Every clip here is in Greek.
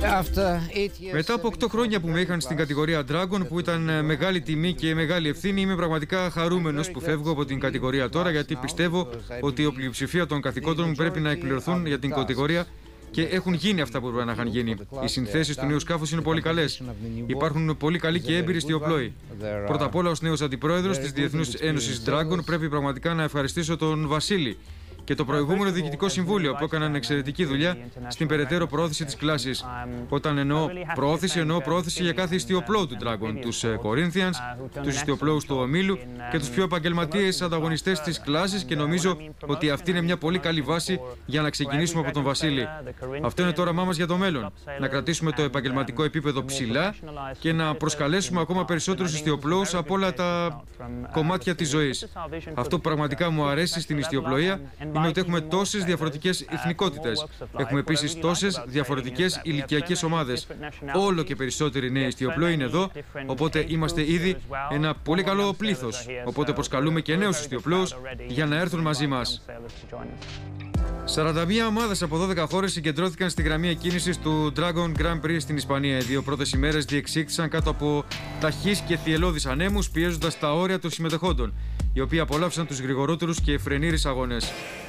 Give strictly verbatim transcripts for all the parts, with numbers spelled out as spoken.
Μετά από οκτώ χρόνια που με είχαν στην κατηγορία Dragon, που ήταν μεγάλη τιμή και μεγάλη ευθύνη, είμαι πραγματικά χαρούμενος που φεύγω από την κατηγορία τώρα, γιατί πιστεύω ότι η πλειοψηφία των καθηκόντων μου πρέπει να εκπληρωθούν για την κατηγορία και έχουν γίνει αυτά που πρέπει να είχαν γίνει. Οι συνθέσεις του νέου σκάφους είναι πολύ καλές. Υπάρχουν πολύ καλοί και έμπειροι ιστιοπλόοι. Πρώτα απ' όλα, ως νέος αντιπρόεδρος της Διεθνούς Ένωσης Dragon, πρέπει πραγματικά να ευχαριστήσω τον Βασίλη και το προηγούμενο Διοικητικό Συμβούλιο που έκαναν εξαιρετική δουλειά στην περαιτέρω προώθηση της κλάσης. Όταν εννοώ προώθηση, εννοώ προώθηση για κάθε ιστιοπλόου του Dragon, τους Corinthians, τους ιστιοπλόους του ομίλου και τους πιο επαγγελματίες ανταγωνιστές της κλάσης, και νομίζω ότι αυτή είναι μια πολύ καλή βάση για να ξεκινήσουμε από τον Βασίλη. Αυτό είναι το όραμά μας για το μέλλον. Να κρατήσουμε το επαγγελματικό επίπεδο ψηλά και να προσκαλέσουμε ακόμα περισσότερους ιστιοπλόους από όλα τα κομμάτια της ζωής. Αυτό που πραγματικά μου αρέσει στην ιστιοπλοεία είναι ότι έχουμε τόσες διαφορετικές εθνικότητες. Έχουμε επίσης τόσες διαφορετικές ηλικιακές ομάδες. Όλο και περισσότεροι νέοι ιστιοπλόοι είναι εδώ, οπότε είμαστε ήδη ένα πολύ καλό πλήθος. Οπότε προσκαλούμε και νέους ιστιοπλόους για να έρθουν μαζί μας. σαράντα μία ομάδες από δώδεκα χώρες συγκεντρώθηκαν στη γραμμή εκκίνησης του Dragon Grand Prix στην Ισπανία. Οι δύο πρώτες ημέρες διεξήχθησαν κάτω από ταχύς και θυελλώδεις ανέμους, πιέζοντας τα όρια των συμμετεχόντων, οι οποίοι απολαύσαν τους γρηγορότερους και φρενήρες αγώνες.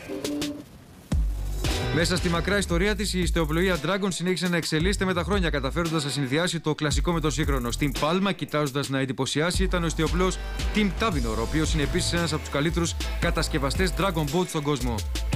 Μέσα στη μακρά ιστορία της, η ιστιοπλοεία Dragon συνέχισε να εξελίσσεται με τα χρόνια, καταφέροντας να συνδυάσει το κλασικό με το σύγχρονο. Στην Πάλμα, κοιτάζοντας να εντυπωσιάσει, ήταν ο ιστιοπλόος Tim Tavinor, ο οποίος είναι επίσης ένας από τους καλύτερους κατασκευαστές Dragon Boat στον κόσμο.